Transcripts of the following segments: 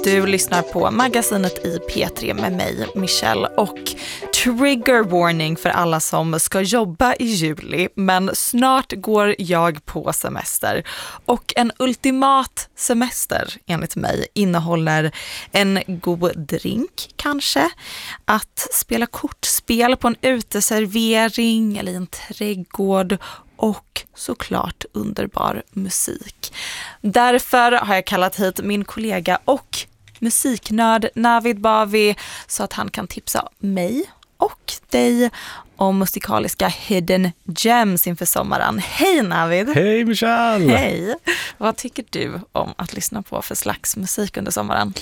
Du lyssnar på Magasinet i P3 med mig, Michelle, och trigger warning för alla som ska jobba i juli, men snart går jag på semester. Och en ultimat semester, enligt mig, innehåller en god drink kanske, att spela kortspel på en uteservering eller i en trädgård och såklart underbar musik. Därför har jag kallat hit min kollega och musiknörd Navid Bavi så att han kan tipsa mig och dig om musikaliska hidden gems inför sommaren. Hej Navid! Hej Michelle! Hej! Vad tycker du om att lyssna på för slags musik under sommaren?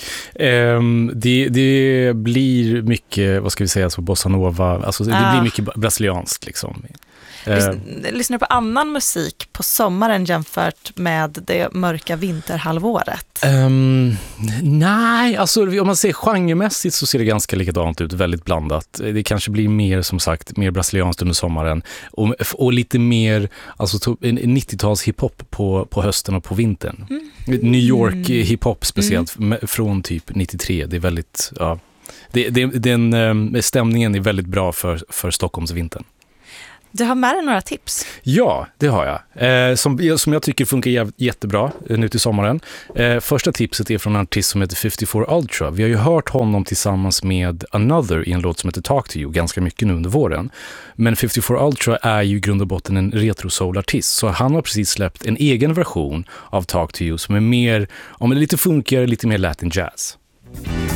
Det blir mycket, vad ska vi säga, så bossa nova. Alltså, det blir mycket brasilianskt liksom. Lyssnar du på annan musik på sommaren jämfört med det mörka vinterhalvåret? Nej, alltså om man ser genremässigt så ser det ganska likadant ut, väldigt blandat. Det kanske blir mer, som sagt, mer brasilianskt under sommaren och lite mer alltså 90-tals hiphop på hösten och på vintern. New York hiphop speciellt från typ 93. Det är väldigt, ja, den stämningen är väldigt bra för Stockholmsvintern. Du har med dig några tips? Ja, det har jag. Som jag tycker funkar jättebra nu till sommaren. Första tipset är från en artist som heter 54 Ultra. Vi har ju hört honom tillsammans med Another i en låt som heter Talk to You ganska mycket nu under våren. Men 54 Ultra är ju i grund och botten en retro-soul-artist. Så han har precis släppt en egen version av Talk to You som är mer, om det är lite funkigare, lite mer Latin jazz.